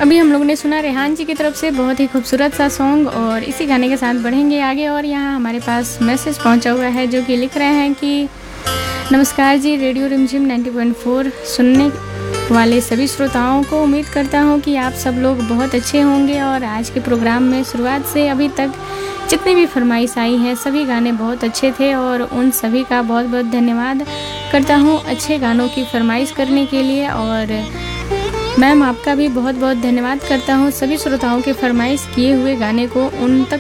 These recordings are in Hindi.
अभी हम लोगों ने सुना रेहान जी की तरफ से बहुत ही खूबसूरत सा सॉन्ग, और इसी गाने के साथ बढ़ेंगे आगे। और यहाँ हमारे पास मैसेज पहुँचा हुआ है जो कि लिख रहे हैं कि नमस्कार जी, रेडियो रिमझिम 90.4 सुनने वाले सभी श्रोताओं को उम्मीद करता हूँ कि आप सब लोग बहुत अच्छे होंगे। और आज के प्रोग्राम में शुरुआत से अभी तक जितनी भी फरमाइश आई हैं सभी गाने बहुत अच्छे थे, और उन सभी का बहुत बहुत धन्यवाद करता हूँ अच्छे गानों की फरमाइश करने के लिए। और मैम आपका भी बहुत बहुत धन्यवाद करता हूँ सभी श्रोताओं के फरमाइश किए हुए गाने को उन तक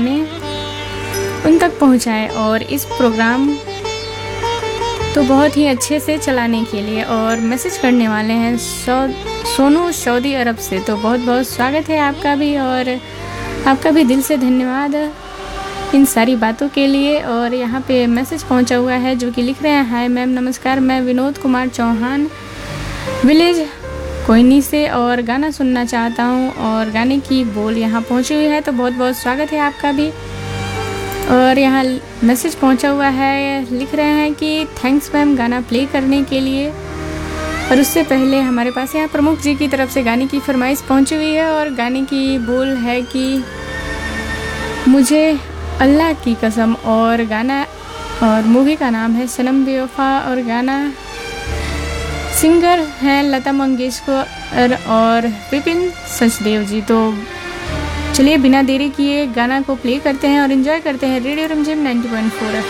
पहुँचाएं और इस प्रोग्राम तो बहुत ही अच्छे से चलाने के लिए। और मैसेज करने वाले हैं सोनू सऊदी अरब से, तो बहुत बहुत स्वागत है आपका भी, और आपका भी दिल से धन्यवाद इन सारी बातों के लिए। और यहाँ पे मैसेज पहुँचा हुआ है जो कि लिख रहे हैं, हाय मैम नमस्कार, मैं विनोद कुमार चौहान विलेज कोयनी से और गाना सुनना चाहता हूँ, और गाने की बोल यहाँ पहुँची हुई है, तो बहुत बहुत स्वागत है आपका भी। और यहाँ मैसेज पहुँचा हुआ है, लिख रहे हैं कि थैंक्स मैम गाना प्ले करने के लिए। और उससे पहले हमारे पास यहाँ प्रमुख जी की तरफ से गाने की फरमाइश पहुँची हुई है, और गाने की बोल है कि मुझे अल्लाह की कसम, और गाना और मूवी का नाम है सनम बेवफा, और गाना सिंगर हैं लता मंगेशकर और विपिन सचदेव जी। तो चलिए बिना देरी किए गाना को प्ले करते हैं और एंजॉय करते हैं रेडियो रिमझिम 90.4।